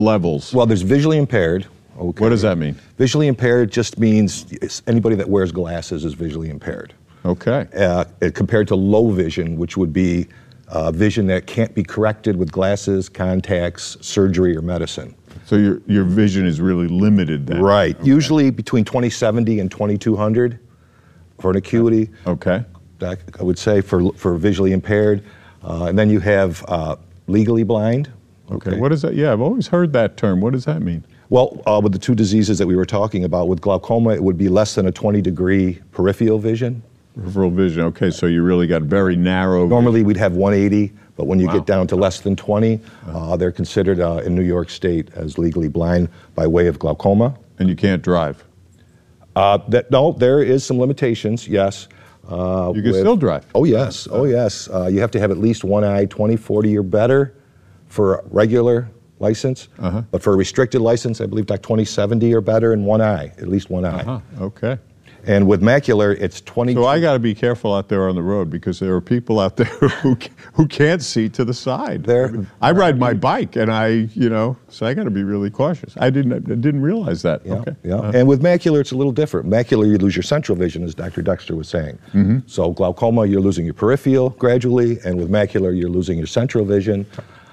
levels? Well, there's visually impaired. Okay. What does that mean? Visually impaired just means anybody that wears glasses is visually impaired. Okay. Compared to low vision, which would be vision that can't be corrected with glasses, contacts, surgery, or medicine. So your vision is really limited then? Right. Okay. Usually between 20/70 and 2200 for an acuity. Okay. I would say for visually impaired. And then you have legally blind. Okay. What is that? Yeah, I've always heard that term. What does that mean? Well, with the two diseases that we were talking about, with glaucoma, it would be less than a 20-degree peripheral vision. Peripheral vision. Okay, so you really got very narrow. Normally we'd have 180, but when you get down to less than 20, they're considered in New York State as legally blind by way of glaucoma. And you can't drive? No, there is some limitations, yes. You can still drive? Oh, yes. Oh, yes. You have to have at least one eye 20/40 or better for a regular license. But for a restricted license, I believe like 20/70 or better in one eye, at least one eye. Okay. And with macular, it's 20. So I got to be careful out there on the road because there are people out there who can't see to the side. I ride my bike, and so I got to be really cautious. I didn't realize that. Yeah, okay. yeah. And with macular, it's a little different. Macular, you lose your central vision, as Dr. Dexter was saying. So glaucoma, you're losing your peripheral gradually, and with macular, you're losing your central vision.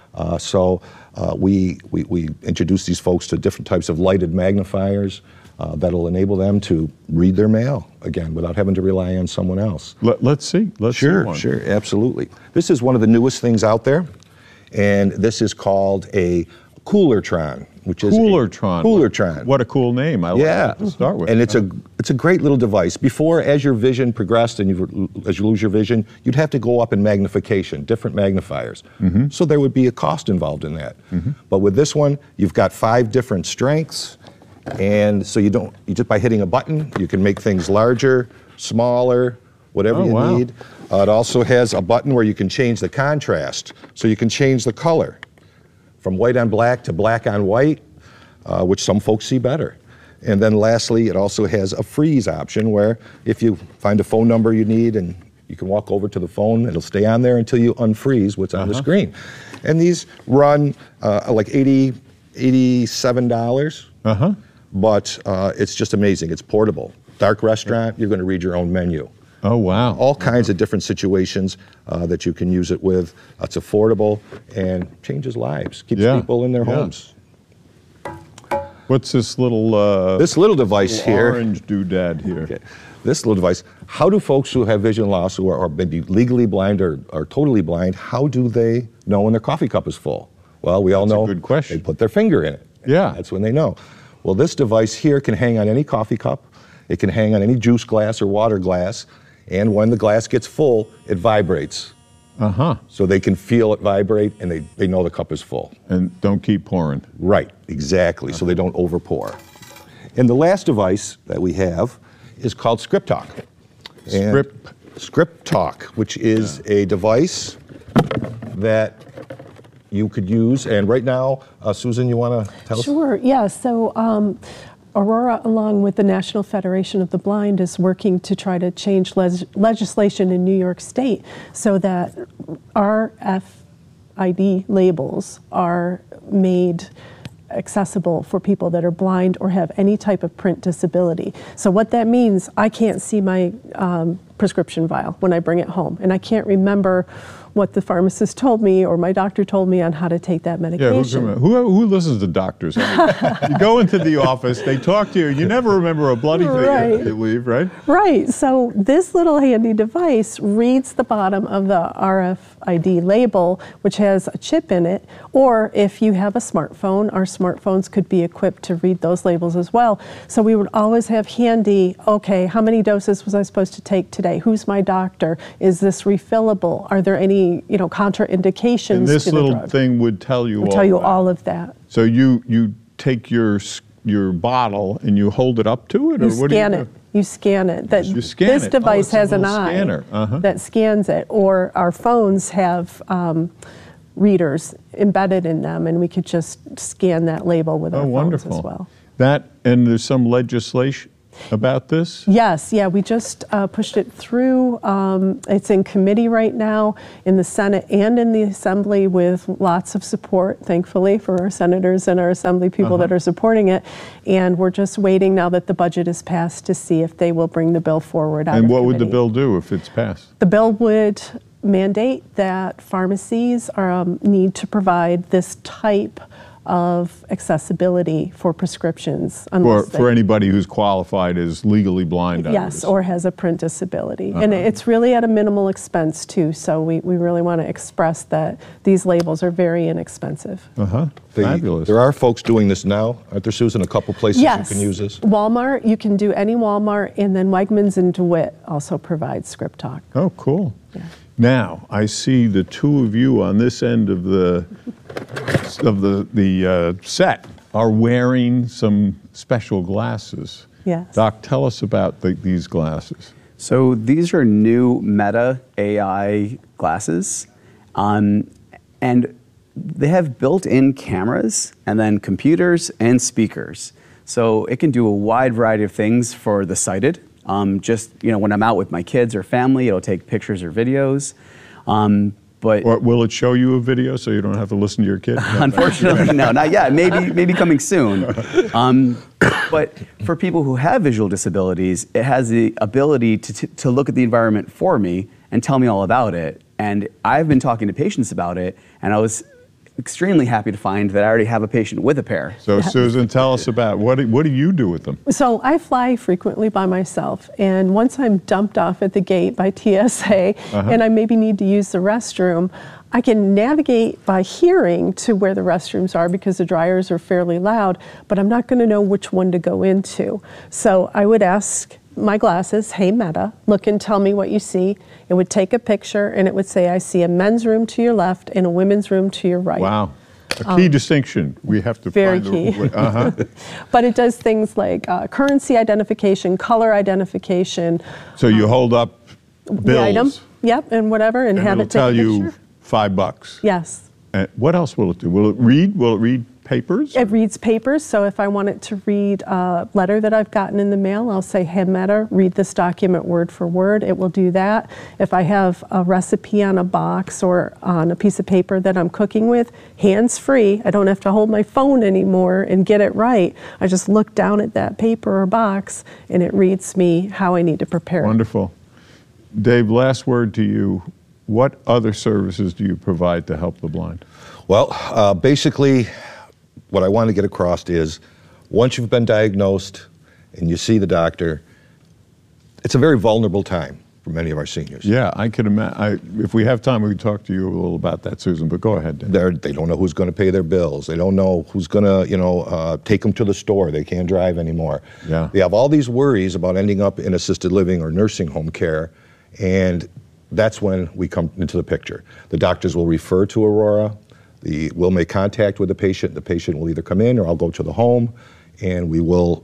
We introduce these folks to different types of lighted magnifiers that'll enable them to read their mail again without having to rely on someone else. Let's see. Let's see one. Sure, absolutely. This is one of the newest things out there, and this is called a Coolertron, which is Coolertron. Coolertron. What a cool name! I like that to start with. And it's a great little device. Before, as your vision progressed and as you lose your vision, you'd have to go up in magnification, different magnifiers. So there would be a cost involved in that. But with this one, you've got 5 different strengths. And so you just by hitting a button, you can make things larger, smaller, whatever you need. It also has a button where you can change the contrast. So you can change the color from white on black to black on white, which some folks see better. And then lastly, it also has a freeze option where if you find a phone number you need and you can walk over to the phone, it'll stay on there until you unfreeze what's on the screen. And these run like $87. But it's just amazing. It's portable. Dark restaurant, you're going to read your own menu. Oh, wow. All kinds of different situations that you can use it with. It's affordable and changes lives, keeps people in their homes. What's this little device here? Orange doodad here. Okay. This little device, how do folks who have vision loss, who are maybe legally blind or totally blind, how do they know when their coffee cup is full? Well, we all know a good question. They put their finger in it. Yeah. That's when they know. Well, this device here can hang on any coffee cup. It can hang on any juice glass or water glass. And when the glass gets full, it vibrates. So they can feel it vibrate, and they know the cup is full. And don't keep pouring. Right, exactly, so they don't over pour. And the last device that we have is called Script Talk. Script Talk, which is a device that you could use. And right now, Susan, you want to tell us? Sure, yeah. So Aurora, along with the National Federation of the Blind, is working to try to change legislation in New York State so that RFID labels are made accessible for people that are blind or have any type of print disability. So what that means, I can't see my prescription vial when I bring it home, and I can't remember what the pharmacist told me or my doctor told me on how to take that medication. Yeah, who listens to doctors? I mean, you go into the office, they talk to you, you never remember a bloody thing you leave, right? Right, so this little handy device reads the bottom of the RFID label, which has a chip in it, or if you have a smartphone, our smartphones could be equipped to read those labels as well. So we would always have handy, okay, how many doses was I supposed to take today? Who's my doctor? Is this refillable? Are there any contraindications and this to the little drug? Thing would tell you all of that. So you take your bottle and you hold it up to it, or what do you do? You scan it. You scan this it. device has an scanner. eye that scans it, or our phones have readers embedded in them, and we could just scan that label with our phones as well. That, and there's some legislation. about this? Yes, yeah, we just pushed it through. It's in committee right now in the Senate and in the Assembly with lots of support, thankfully, for our senators and our Assembly people that are supporting it. And we're just waiting now that the budget is passed to see if they will bring the bill forward out of And what would the committee. bill do if it's passed? The bill would mandate that pharmacies need to provide this type of accessibility for prescriptions. For anybody who's qualified as legally blind. Yes, or has a print disability. And it's really at a minimal expense too, so we really want to express that these labels are very inexpensive. Fabulous. There are folks doing this now, aren't there, Susan? A couple places you can use this? Walmart, you can do any Walmart, and then Wegmans and DeWitt also provide Script Talk. Oh, cool. Yeah. Now, I see the two of you on this end of the set are wearing some special glasses. Yes. Doc, tell us about these glasses. So these are new Meta AI glasses, and they have built-in cameras and then computers and speakers. So it can do a wide variety of things for the sighted. Just, when I'm out with my kids or family, it'll take pictures or videos. Or will it show you a video so you don't have to listen to your kid? Unfortunately, no, not yet. Maybe coming soon. But for people who have visual disabilities, it has the ability to look at the environment for me and tell me all about it. And I've been talking to patients about it, and I was extremely happy to find that I already have a patient with a pair. So Susan, tell us about what do you do with them? So I fly frequently by myself, and once I'm dumped off at the gate by TSA and I maybe need to use the restroom, I can navigate by hearing to where the restrooms are because the dryers are fairly loud, but I'm not going to know which one to go into. So I would ask my glasses, "Hey Meta, look and tell me what you see." It would take a picture and it would say, "I see a men's room to your left and a women's room to your right." Wow. A key distinction. We have to very find key. But it does things like currency identification, color identification. So you hold up bills. The item, yep, and whatever, and have it take a picture. It'll tell you $5. Yes. And what else will it do? Will it read? Will it read papers? It reads papers, so if I want it to read a letter that I've gotten in the mail, I'll say, "Hey Meta, read this document word for word." It will do that. If I have a recipe on a box or on a piece of paper that I'm cooking with, hands-free, I don't have to hold my phone anymore and get it right. I just look down at that paper or box and it reads me how I need to prepare it. Wonderful. Dave, last word to you. What other services do you provide to help the blind? Well, basically, what I want to get across is once you've been diagnosed and you see the doctor, it's a very vulnerable time for many of our seniors. Yeah, I can imagine. If we have time, we can talk to you a little about that, Susan, but go ahead, Dan. They don't know who's going to pay their bills. They don't know who's going to, take them to the store. They can't drive anymore. Yeah. They have all these worries about ending up in assisted living or nursing home care, and that's when we come into the picture. The doctors will refer to Aurora. We'll make contact with the patient. The patient will either come in or I'll go to the home, and we will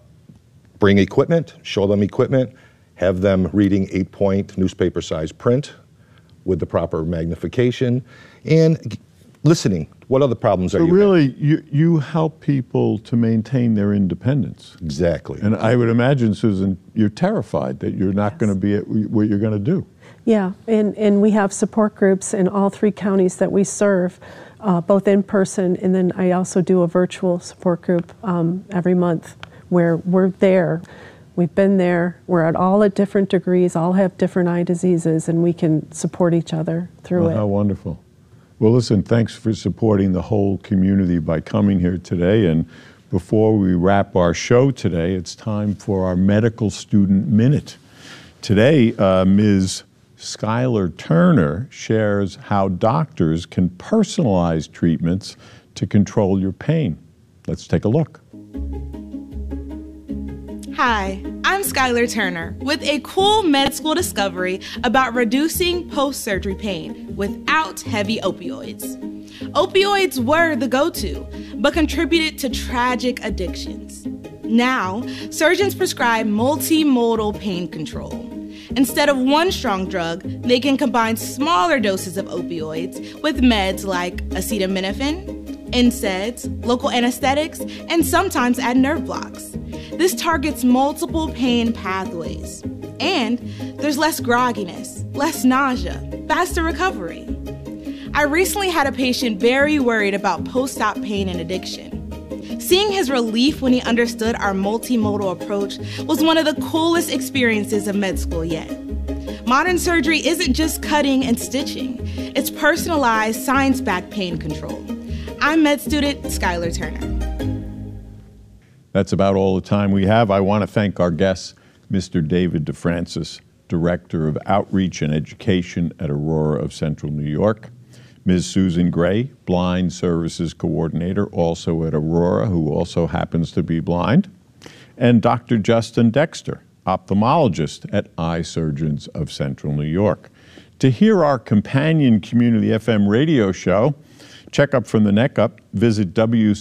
bring equipment, show them equipment, have them reading 8-point newspaper-sized print with the proper magnification, and listening. What other problems are you having? Really, you help people to maintain their independence. Exactly. And I would imagine, Susan, you're terrified that you're not going to be at what you're going to do. Yeah, and we have support groups in all 3 counties that we serve, both in person, and then I also do a virtual support group every month where we're there. We've been there. We're all at different degrees, all have different eye diseases, and we can support each other through it. How wonderful. Well, listen, thanks for supporting the whole community by coming here today. And before we wrap our show today, it's time for our Medical Student Minute. Today, Ms. Skylar Turner shares how doctors can personalize treatments to control your pain. Let's take a look. Hi, I'm Skylar Turner with a cool med school discovery about reducing post-surgery pain without heavy opioids. Opioids were the go-to, but contributed to tragic addictions. Now, surgeons prescribe multimodal pain control. Instead of one strong drug, they can combine smaller doses of opioids with meds like acetaminophen, NSAIDs, local anesthetics, and sometimes add nerve blocks. This targets multiple pain pathways. And there's less grogginess, less nausea, faster recovery. I recently had a patient very worried about post-op pain and addiction. Seeing his relief when he understood our multimodal approach was one of the coolest experiences of med school yet. Modern surgery isn't just cutting and stitching. It's personalized, science-backed pain control. I'm med student Skylar Turner. That's about all the time we have. I want to thank our guests, Mr. David DeFrancis, Director of Outreach and Education at Aurora of Central New York, Ms. Susan Gray, Blind Services Coordinator, also at Aurora, who also happens to be blind, and Dr. Justin Dexter, ophthalmologist at Eye Surgeons of Central New York. To hear our companion community FM radio show, check Up From the Neck Up, visit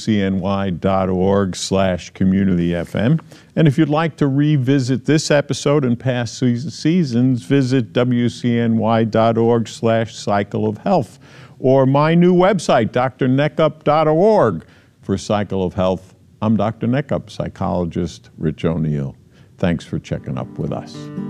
wcny.org/communityfm. And if you'd like to revisit this episode and past seasons, visit wcny.org/cycle of health, or my new website, drneckup.org, for Cycle of Health. I'm Dr. Neckup, psychologist Rich O'Neill. Thanks for checking up with us.